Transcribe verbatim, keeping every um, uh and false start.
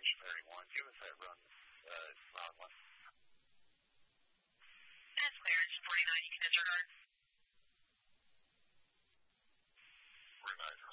stationary one. Give us that run, uh, loud one. That's clear. It's forty-nine. You can disregard. forty-nine.